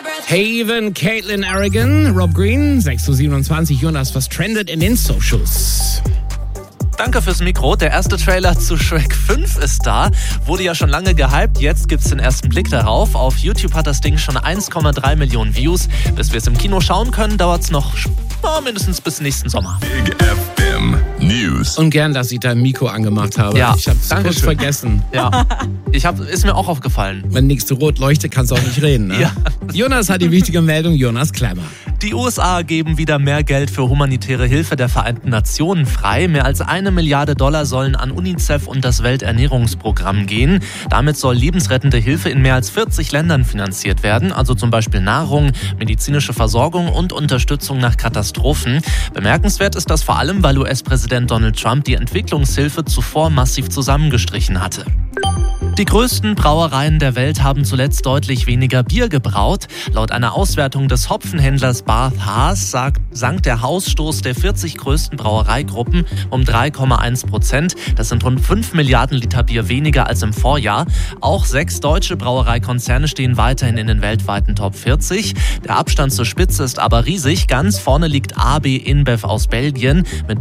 Haven, Caitlin Arrigan, Rob Green, 6:27 Uhr. Jonas, was trendet in den Socials? Danke fürs Mikro. Der erste Trailer zu Shrek 5 ist da. Wurde ja schon lange gehypt. Jetzt gibt's den ersten Blick darauf. Auf YouTube hat das Ding schon 1,3 Millionen Views. Bis wir es im Kino schauen können, dauert's noch mindestens bis nächsten Sommer. Big FM News. Und gern, dass ich dein Mikro angemacht habe. Ja, ich hab's kurz vergessen. Ja, ist mir auch aufgefallen. Wenn nichts so rot leuchtet, kannst du auch nicht reden. Ne? Ja. Jonas hat die wichtige Meldung. Jonas Klemmer. Die USA geben wieder mehr Geld für humanitäre Hilfe der Vereinten Nationen frei. Mehr als $1 Milliarde sollen an UNICEF und das Welternährungsprogramm gehen. Damit soll lebensrettende Hilfe in mehr als 40 Ländern finanziert werden. Also zum Beispiel Nahrung, medizinische Versorgung und Unterstützung nach Katastrophen. Bemerkenswert ist das vor allem, weil US-Präsident Donald Trump die Entwicklungshilfe zuvor massiv zusammengestrichen hatte. Die größten Brauereien der Welt haben zuletzt deutlich weniger Bier gebraut. Laut einer Auswertung des Hopfenhändlers Bath Haas sank der Hausstoß der 40 größten Brauereigruppen um 3,1%. Das sind rund 5 Milliarden Liter Bier weniger als im Vorjahr. Auch 6 deutsche Brauereikonzerne stehen weiterhin in den weltweiten Top 40. Der Abstand zur Spitze ist aber riesig. Ganz vorne liegt AB InBev aus Belgien mit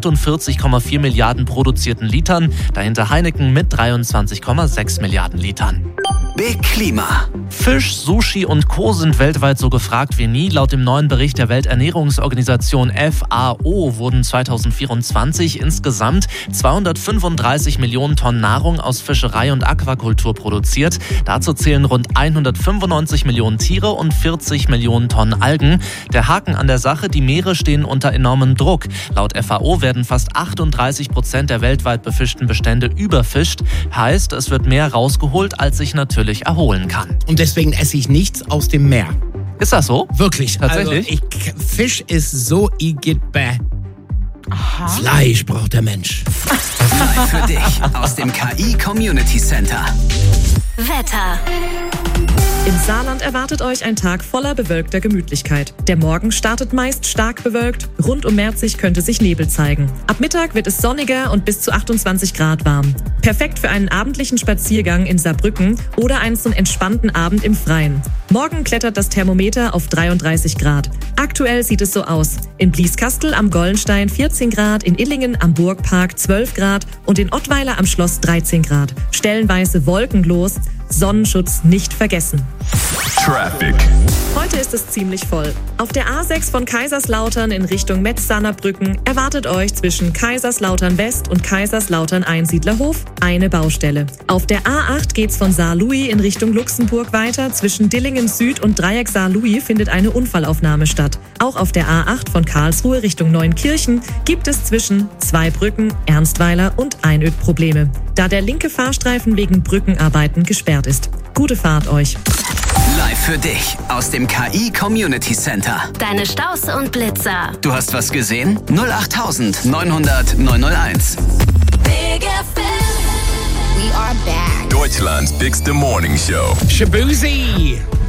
48,4 Milliarden produzierten Litern. Dahinter Heineken mit 23,6 Milliarden Litern. Big Klima. Fisch, Sushi und Co. sind weltweit so gefragt wie nie. Laut dem neuen Bericht der Welternährungsorganisation FAO wurden 2024 insgesamt 235 Millionen Tonnen Nahrung aus Fischerei und Aquakultur produziert. Dazu zählen rund 195 Millionen Tiere und 40 Millionen Tonnen Algen. Der Haken an der Sache, die Meere stehen unter enormem Druck. Laut FAO werden fast 38% der weltweit befischten Bestände überfischt. Heißt, es wird mehr rausgeholt, als sich natürlich erholen kann. Und deswegen esse ich nichts aus dem Meer. Ist das so? Wirklich. Tatsächlich? Also Fisch ist so igitt-bäh. Fleisch braucht der Mensch. Live für dich aus dem KI Community Center. Wetter. Im Saarland erwartet euch ein Tag voller bewölkter Gemütlichkeit. Der Morgen startet meist stark bewölkt. Rund um Merzig könnte sich Nebel zeigen. Ab Mittag wird es sonniger und bis zu 28 Grad warm. Perfekt für einen abendlichen Spaziergang in Saarbrücken oder einen zum entspannten Abend im Freien. Morgen klettert das Thermometer auf 33 Grad. Aktuell sieht es so aus. In Blieskastel am Gollenstein 14 Grad, in Illingen am Burgpark 12 Grad und in Ottweiler am Schloss 13 Grad. Stellenweise wolkenlos. Sonnenschutz nicht vergessen. Traffic. Heute ist es ziemlich voll. Auf der A6 von Kaiserslautern in Richtung Metz-Saarbrücken erwartet euch zwischen Kaiserslautern West und Kaiserslautern Einsiedlerhof eine Baustelle. Auf der A8 geht's von Saarlouis in Richtung Luxemburg weiter. Zwischen Dillingen Süd und Dreieck Saarlouis findet eine Unfallaufnahme statt. Auch auf der A8 von Karlsruhe Richtung Neunkirchen gibt es zwischen Zweibrücken, Ernstweiler und Einöd Probleme, da der linke Fahrstreifen wegen Brückenarbeiten gesperrt ist. Gute Fahrt euch. Live für dich aus dem KI Community Center. Deine Staus und Blitzer. Du hast was gesehen? 08900 901. Big FM. We are back. Deutschland's bigste Morning Show. Shabuzi.